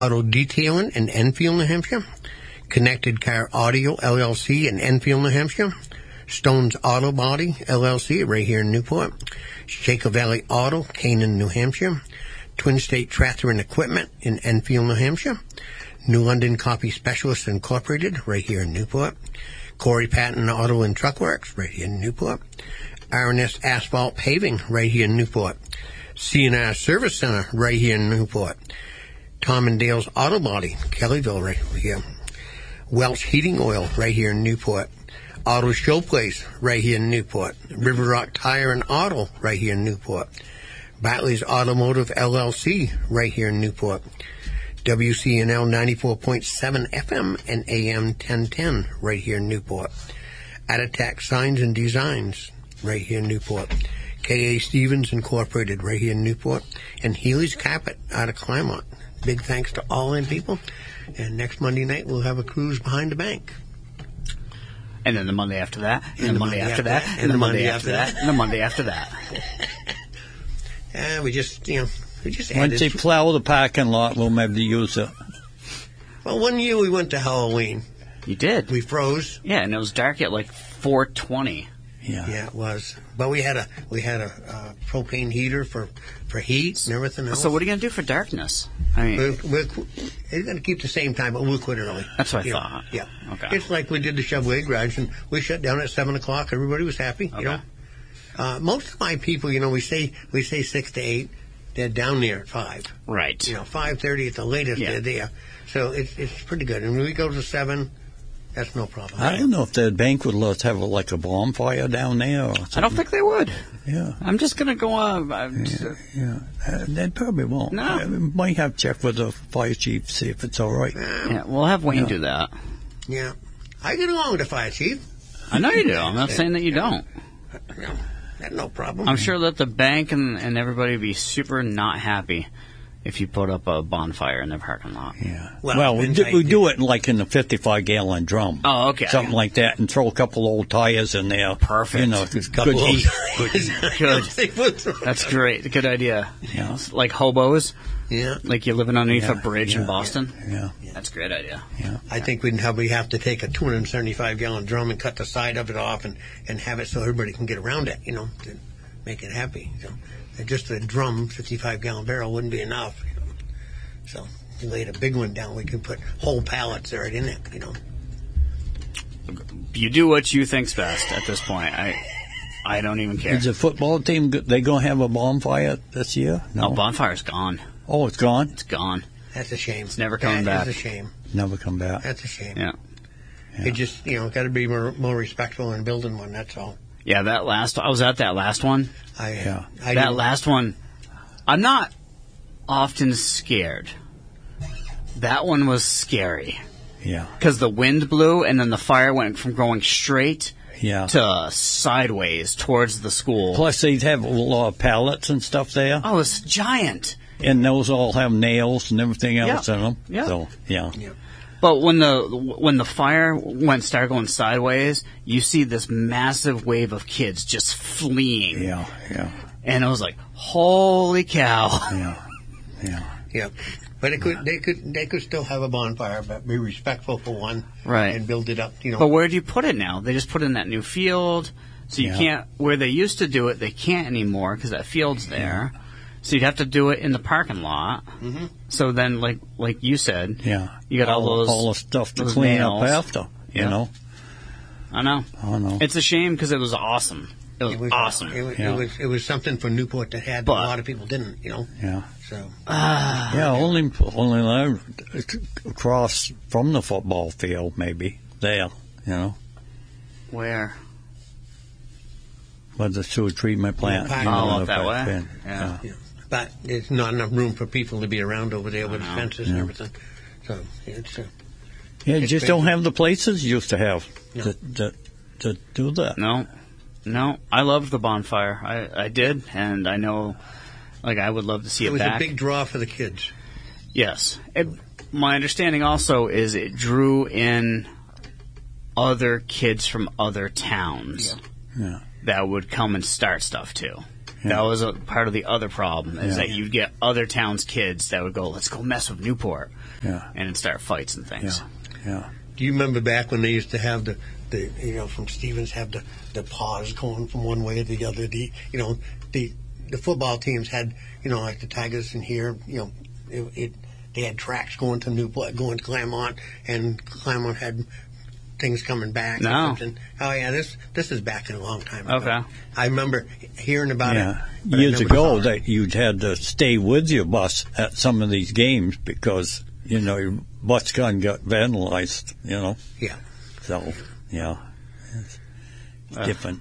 Auto Detailing in Enfield, New Hampshire. Connected Car Audio, LLC in Enfield, New Hampshire. Stone's Auto Body, LLC, right here in Newport. Shaker Valley Auto, Canaan, New Hampshire. Twin State Tractor and Equipment in Enfield, New Hampshire. New London Coffee Specialists Incorporated, right here in Newport. Corey Patton Auto and Truck Works, right here in Newport. RNS Asphalt Paving, right here in Newport. CNR Service Center, right here in Newport. Tom and Dale's Auto Body, Kellyville, right here. Welch Heating Oil, right here in Newport. Auto Showplace, right here in Newport. River Rock Tire and Auto, right here in Newport. Batley's Automotive LLC, right here in Newport. WCNL 94.7 FM and AM 1010, right here in Newport. Attack Signs and Designs, right here in Newport. K.A. Stevens Incorporated, right here in Newport. And Healy's Carpet out of Claremont. Big thanks to all them people. And next Monday night, we'll have a cruise behind the bank. And then the Monday after that, and the Monday after that, and the Monday after that, and the Monday after that. We just added. Once they plow the parking lot, we'll maybe use it. Well, one year we went to Halloween. You did. We froze. Yeah, and it was dark at like 4:20. Yeah, it was. But we had a propane heater for heat and everything else. So what are you going to do for darkness? I mean, we're going to keep the same time, but we'll quit early. That's what I thought. Yeah. Okay. It's like we did the Chevrolet garage, and we shut down at 7 o'clock. Everybody was happy. Okay. You know, most of my people, we say 6 to 8. They're down there at 5. Right. 5:30 at the latest. Yeah. They're there. So it's pretty good. And when we go to 7. That's no problem. I don't know if the bank would let us have like a bonfire down there or something. I don't think they would. Yeah. I'm just going to go on. They probably won't. No. We might have to check with the fire chief, see if it's all right. Yeah, we'll have Wayne do that. Yeah. I get along with the fire chief. I know you do. I'm not saying that you don't. No, that's no problem. I'm sure that the bank and everybody would be super not happy if you put up a bonfire in the parking lot. Yeah. Well, we do it like in a 55-gallon drum. Oh, okay. Something like that, and throw a couple old tires in there. Perfect. Good heat. Good. That's great. Good idea. Yeah. Like hobos. Yeah. Like you're living underneath a bridge in Boston. Yeah. That's a great idea. Yeah. I think we'd probably have to take a 275-gallon drum and cut the side of it off and have it so everybody can get around it, to make it happy. Just a drum, 55-gallon barrel wouldn't be enough. So we laid a big one down. We could put whole pallets right in it. You do what you think's best at this point. I don't even care. Is the football team they gonna have a bonfire this year? No, bonfire's gone. Oh, it's gone. It's gone. That's a shame. It's never coming back. That's a shame. Never come back. That's a shame. Yeah. It just got to be more respectful in building one. That's all. Yeah, I was at that last one. Last one, I'm not often scared. That one was scary. Yeah. Because the wind blew, and then the fire went from going straight to sideways towards the school. Plus, they'd have a lot of pallets and stuff there. Oh, it's giant. And those all have nails and everything else in them. Yeah. So, yeah. But when the fire started going sideways, you see this massive wave of kids just fleeing. Yeah. And I was like, "Holy cow!" Yeah. But they could still have a bonfire, but be respectful for one, right? And build it up. But where do you put it now? They just put it in that new field, so you can't. Where they used to do it, they can't anymore because that field's there. So you'd have to do it in the parking lot. Mm-hmm. So then, like you said, you got all the stuff to clean nails. up after. You know. I know. It's a shame because it was awesome. It was awesome. It was something for Newport that had, but a lot of people didn't. Yeah. So. Only across from the football field, maybe there. Where? With the sewer treatment plant. Up that way. Yeah. But there's not enough room for people to be around over there with fences and everything. So it's. You just don't have the places you used to have to do that. No. I loved the bonfire. I did, and I know, I would love to see it back. It was a big draw for the kids. Yes. My understanding also is it drew in other kids from other towns that would come and start stuff too. That was a part of the other problem, is that you'd get other towns' kids that would go, let's go mess with Newport. Yeah. And it'd start fights and things. Yeah. Do you remember back when they used to have the from Stevens have the pause going from one way to the other? The football teams had, like the Tigers in here, they had tracks going to Newport, going to Claremont, and Claremont had things coming back. No. Oh yeah, this is back in a long time ago. Okay. I remember hearing about it. Years ago, that you'd had to stay with your bus at some of these games because your bus got vandalized. Yeah. So it's different.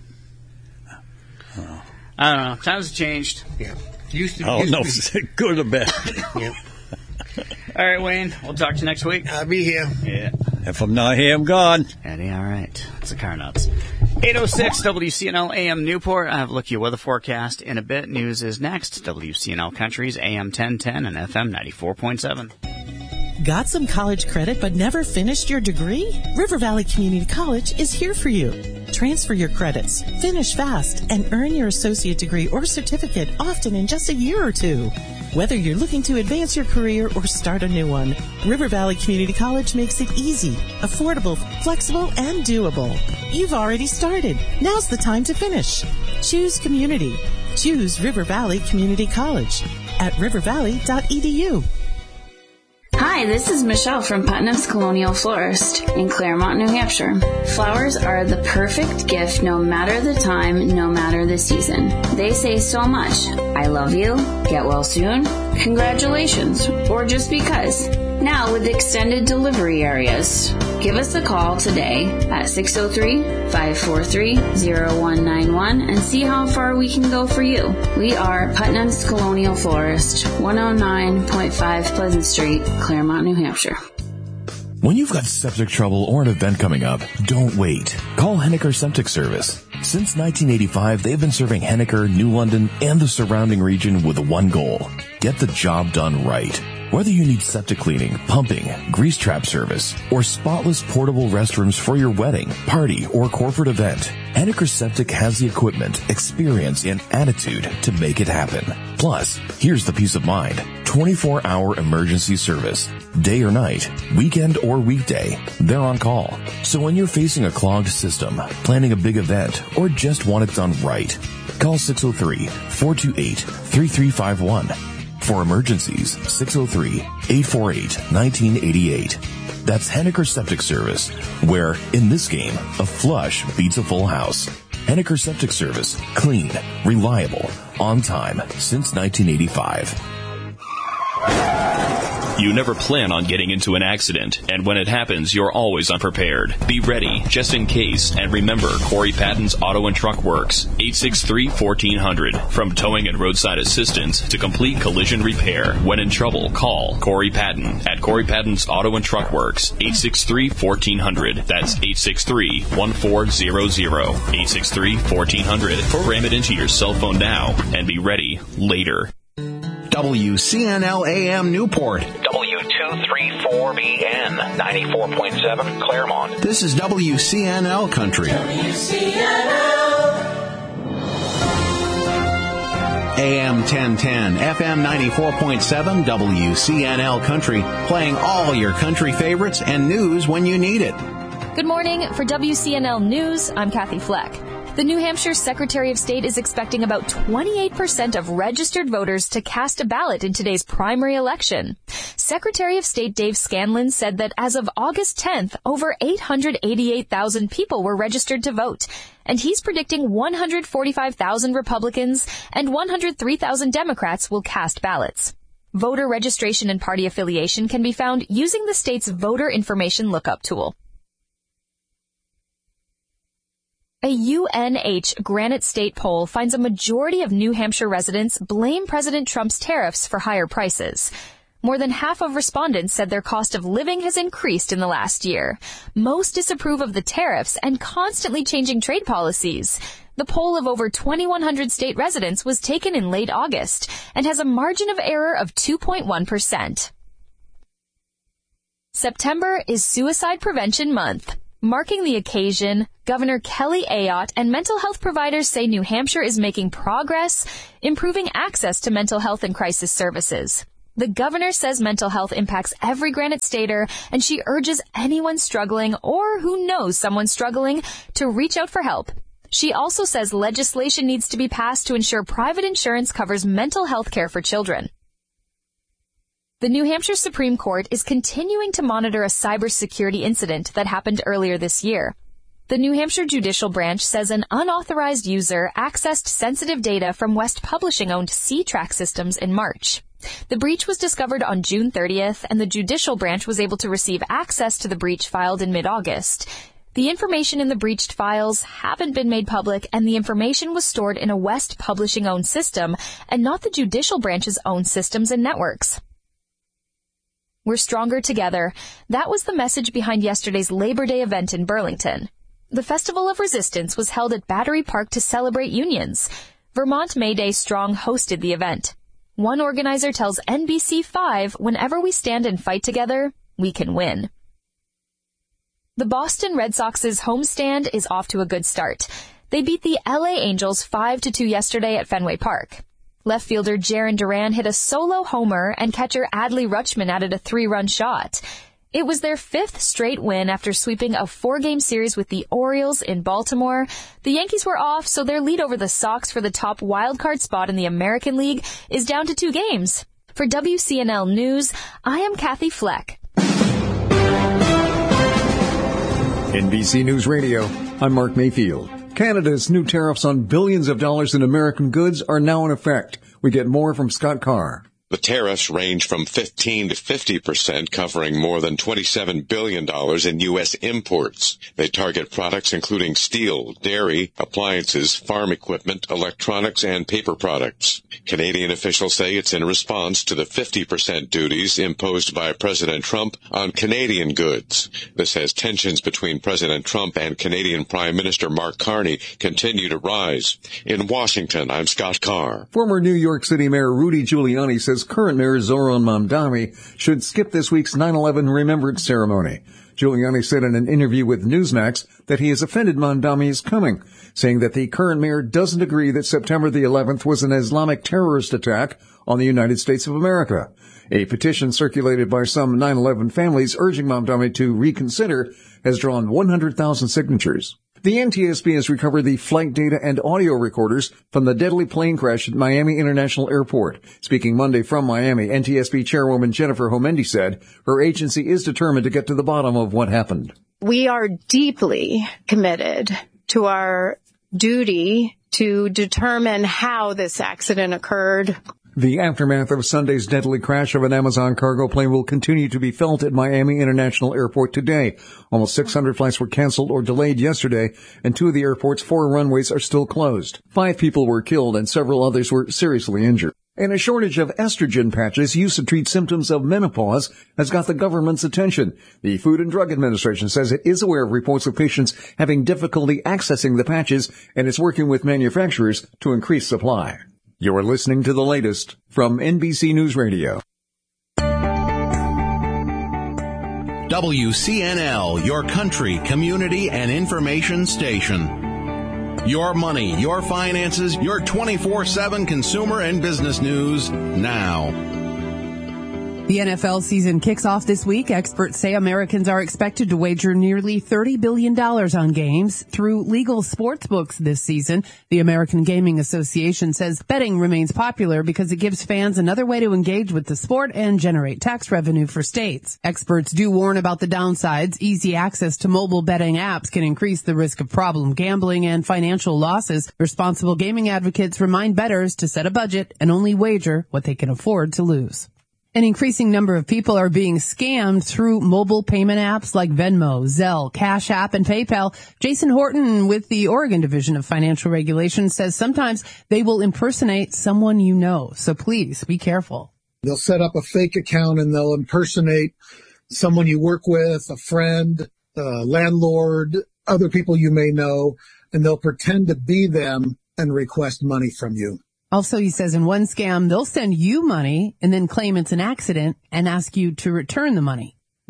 I don't know. Times have changed. Yeah. Good or bad. Yeah. All right, Wayne. We'll talk to you next week. I'll be here. Yeah. If I'm not here, I'm gone. Eddie, all right. It's the Car Nuts. 8:06 WCNL AM Newport. I have a look at your weather forecast in a bit. News is next. WCNL Country's AM 1010 and FM 94.7. Got some college credit but never finished your degree? River Valley Community College is here for you. Transfer your credits, finish fast, and earn your associate degree or certificate often in just a year or two. Whether you're looking to advance your career or start a new one, River Valley Community College makes it easy, affordable, flexible, and doable. You've already started. Now's the time to finish. Choose community. Choose River Valley Community College at rivervalley.edu. Hi, this is Michelle from Putnam's Colonial Florist in Claremont, New Hampshire. Flowers are the perfect gift no matter the time, no matter the season. They say so much. I love you, get well soon, congratulations, or just because. Now with extended delivery areas. Give us a call today at 603-543-0191 and see how far we can go for you. We are Putnam's Colonial Florist, 109.5 Pleasant Street, Claremont, New Hampshire. When you've got septic trouble or an event coming up, don't wait. Call Henniker Septic Service. Since 1985, they've been serving Henniker, New London, and the surrounding region with one goal: get the job done right. Whether you need septic cleaning, pumping, grease trap service, or spotless portable restrooms for your wedding, party, or corporate event, Henniker Septic has the equipment, experience, and attitude to make it happen. Plus, here's the peace of mind: 24-hour emergency service. Day or night, weekend or weekday, they're on call. So when you're facing a clogged system, planning a big event, or just want it done right, call 603-428-3351. For emergencies, 603-848-1988. That's Henniker Septic Service, where, in this game, a flush beats a full house. Henniker Septic Service. Clean, reliable, on time, since 1985. You never plan on getting into an accident, and when it happens, you're always unprepared. Be ready, just in case, and remember Corey Patton's Auto and Truck Works, 863-1400. From towing and roadside assistance to complete collision repair. When in trouble, call Corey Patton at Corey Patton's Auto and Truck Works, 863-1400. That's 863-1400. 863-1400. Program it into your cell phone now, and be ready later. WCNL AM Newport. W234BN, 94.7 Claremont. This is WCNL Country. WCNL. AM 1010, FM 94.7, WCNL Country. Playing all your country favorites and news when you need it. Good morning. For WCNL News, I'm Kathy Fleck. The New Hampshire Secretary of State is expecting about 28% of registered voters to cast a ballot in today's primary election. Secretary of State Dave Scanlon said that as of August 10th, over 888,000 people were registered to vote, and he's predicting 145,000 Republicans and 103,000 Democrats will cast ballots. Voter registration and party affiliation can be found using the state's voter information lookup tool. A UNH Granite State poll finds a majority of New Hampshire residents blame President Trump's tariffs for higher prices. More than half of respondents said their cost of living has increased in the last year. Most disapprove of the tariffs and constantly changing trade policies. The poll of over 2,100 state residents was taken in late August and has a margin of error of 2.1%. September is Suicide Prevention Month. Marking the occasion, Governor Kelly Ayotte and mental health providers say New Hampshire is making progress, improving access to mental health and crisis services. The governor says mental health impacts every Granite Stater, and she urges anyone struggling or who knows someone struggling to reach out for help. She also says legislation needs to be passed to ensure private insurance covers mental health care for children. The New Hampshire Supreme Court is continuing to monitor a cybersecurity incident that happened earlier this year. The New Hampshire Judicial Branch says an unauthorized user accessed sensitive data from West Publishing-owned C-Track systems in March. The breach was discovered on June 30th, and the Judicial Branch was able to receive access to the breach filed in mid-August. The information in the breached files haven't been made public, and the information was stored in a West Publishing-owned system and not the Judicial Branch's own systems and networks. We're stronger together. That was the message behind yesterday's Labor Day event in Burlington. The Festival of Resistance was held at Battery Park to celebrate unions. Vermont May Day Strong hosted the event. One organizer tells NBC5, whenever we stand and fight together, we can win. The Boston Red Sox's homestand is off to a good start. They beat the LA Angels 5-2 yesterday at Fenway Park. Left fielder Jarren Duran hit a solo homer, and catcher Adley Rutschman added a 3-run shot. It was their 5th straight win after sweeping a 4-game series with the Orioles in Baltimore. The Yankees were off, so their lead over the Sox for the top wildcard spot in the American League is down to 2 games. For WCNL News, I am Kathy Fleck. NBC News Radio, I'm Mark Mayfield. Canada's new tariffs on billions of dollars in American goods are now in effect. We get more from Scott Carr. The tariffs range from 15 to 50%, covering more than $27 billion in U.S. imports. They target products including steel, dairy, appliances, farm equipment, electronics, and paper products. Canadian officials say it's in response to the 50% duties imposed by President Trump on Canadian goods. This as tensions between President Trump and Canadian Prime Minister Mark Carney continue to rise. In Washington, I'm Scott Carr. Former New York City Mayor Rudy Giuliani says current Mayor Zoran Mamdani should skip this week's 9/11 Remembrance ceremony. Giuliani said in an interview with Newsmax that he is offended Mamdani is coming, saying that the current mayor doesn't agree that September the 11th was an Islamic terrorist attack on the United States of America. A petition circulated by some 9/11 families urging Mamdani to reconsider has drawn 100,000 signatures. The NTSB has recovered the flight data and audio recorders from the deadly plane crash at Miami International Airport. Speaking Monday from Miami, NTSB Chairwoman Jennifer Homendy said her agency is determined to get to the bottom of what happened. We are deeply committed to our duty to determine how this accident occurred. The aftermath of Sunday's deadly crash of an Amazon cargo plane will continue to be felt at Miami International Airport today. Almost 600 flights were canceled or delayed yesterday, and 2 of the airport's 4 runways are still closed. 5 people were killed and several others were seriously injured. And a shortage of estrogen patches used to treat symptoms of menopause has got the government's attention. The Food and Drug Administration says it is aware of reports of patients having difficulty accessing the patches and is working with manufacturers to increase supply. You're listening to the latest from NBC News Radio. WCNL, your country, community, and information station. Your money, your finances, your 24/7 consumer and business news now. The NFL season kicks off this week. Experts say Americans are expected to wager nearly $30 billion on games through legal sports books this season. The American Gaming Association says betting remains popular because it gives fans another way to engage with the sport and generate tax revenue for states. Experts do warn about the downsides. Easy access to mobile betting apps can increase the risk of problem gambling and financial losses. Responsible gaming advocates remind bettors to set a budget and only wager what they can afford to lose. An increasing number of people are being scammed through mobile payment apps like Venmo, Zelle, Cash App, and PayPal. Jason Horton with the Oregon Division of Financial Regulation says sometimes they will impersonate someone you know. So please be careful. They'll set up a fake account and they'll impersonate someone you work with, a friend, a landlord, other people you may know, and they'll pretend to be them and request money from you. Also, he says in one scam, they'll send you money and then claim it's an accident and ask you to return the money.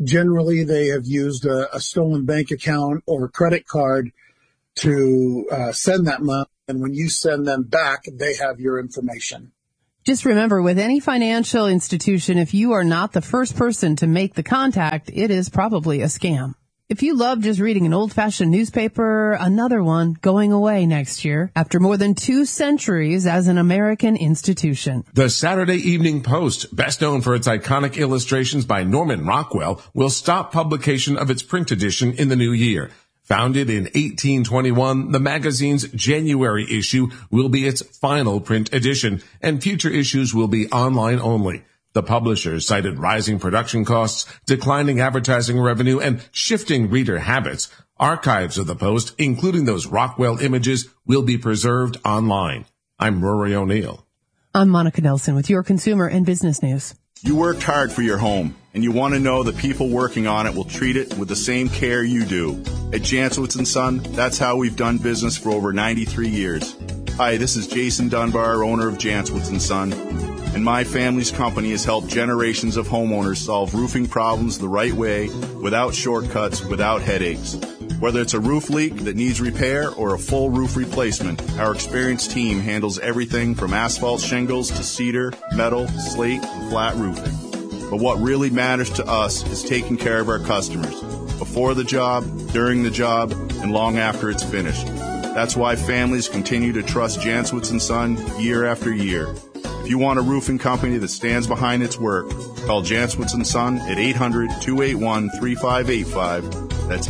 Generally, they have used a stolen bank account or credit card to send that money. And when you send them back, they have your information. Just remember, with any financial institution, if you are not the first person to make the contact, it is probably a scam. If you love just reading an old-fashioned newspaper, another one going away next year after more than 2 centuries as an American institution. The Saturday Evening Post, best known for its iconic illustrations by Norman Rockwell, will stop publication of its print edition in the new year. Founded in 1821, the magazine's January issue will be its final print edition, and future issues will be online only. The publishers cited rising production costs, declining advertising revenue, and shifting reader habits. Archives of the Post, including those Rockwell images, will be preserved online. I'm Rory O'Neill. I'm Monica Nelson with your consumer and business news. You worked hard for your home, and you want to know the people working on it will treat it with the same care you do. At Janswitz & Son, that's how we've done business for over 93 years. Hi, this is Jason Dunbar, owner of Janswitz & Son, and my family's company has helped generations of homeowners solve roofing problems the right way, without shortcuts, without headaches. Whether it's a roof leak that needs repair or a full roof replacement, our experienced team handles everything from asphalt shingles to cedar, metal, slate, and flat roofing. But what really matters to us is taking care of our customers, before the job, during the job, and long after it's finished. That's why families continue to trust Janswitz & Son year after year. If you want a roofing company that stands behind its work, call Janswitz & Son at 800-281-3585. That's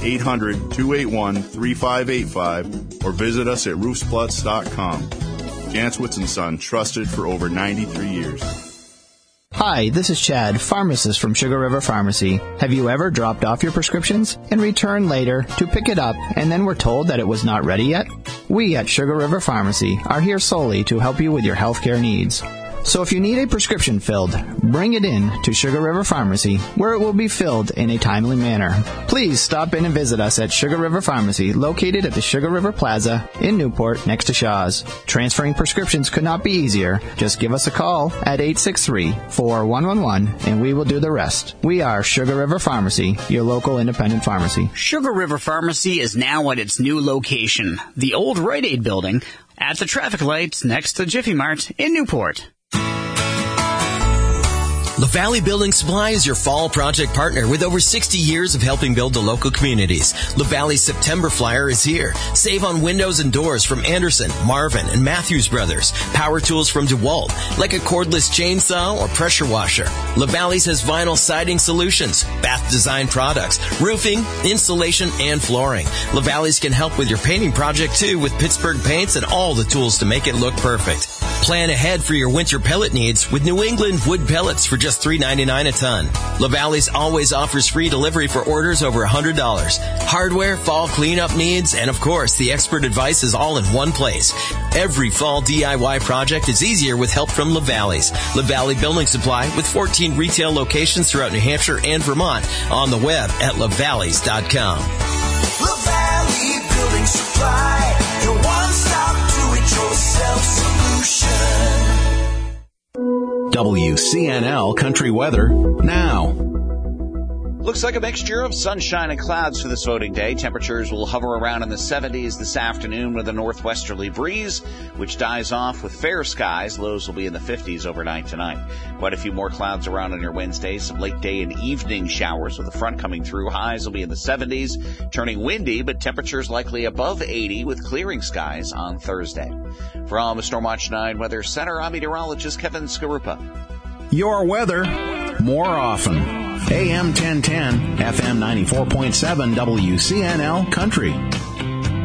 800-281-3585. Or visit us at roofspluts.com. Janswitz & Son, trusted for over 93 years. Hi, this is Chad, pharmacist from Sugar River Pharmacy. Have you ever dropped off your prescriptions and returned later to pick it up and then were told that it was not ready yet? We at Sugar River Pharmacy are here solely to help you with your healthcare needs. So if you need a prescription filled, bring it in to Sugar River Pharmacy, where it will be filled in a timely manner. Please stop in and visit us at Sugar River Pharmacy, located at the Sugar River Plaza in Newport, next to Shaw's. Transferring prescriptions could not be easier. Just give us a call at 863-4111, and we will do the rest. We are Sugar River Pharmacy, your local independent pharmacy. Sugar River Pharmacy is now at its new location, the old Rite Aid building, at the traffic lights next to Jiffy Mart in Newport. LaValley Building Supply is your fall project partner with over 60 years of helping build the local communities. LaValley's September Flyer is here. Save on windows and doors from Anderson, Marvin, and Matthews Brothers. Power tools from DeWalt, like a cordless chainsaw or pressure washer. LaValley's has vinyl siding solutions, bath design products, roofing, insulation, and flooring. LaValley's can help with your painting project too with Pittsburgh paints and all the tools to make it look perfect. Plan ahead for your winter pellet needs with New England wood pellets for just $3.99 a ton. LaValley's always offers free delivery for orders over $100. Hardware, fall cleanup needs, and of course, the expert advice is all in one place. Every fall DIY project is easier with help from LaValley's. LaValley Building Supply with 14 retail locations throughout New Hampshire and Vermont. On the web at lavalleys.com. LaValley Building Supply, your one-stop do-it-yourself solution. WCNL Country Weather now. Looks like a mixture of sunshine and clouds for this voting day. Temperatures will hover around in the 70s this afternoon with a northwesterly breeze, which dies off with fair skies. Lows will be in the 50s overnight tonight. Quite a few more clouds around on your Wednesday. Some late day and evening showers with the front coming through. Highs will be in the 70s, turning windy, but temperatures likely above 80 with clearing skies on Thursday. From the Stormwatch 9 Weather Center, I'm meteorologist Kevin Skarupa. Your weather more often. AM 1010, FM 94.7, WCNL Country.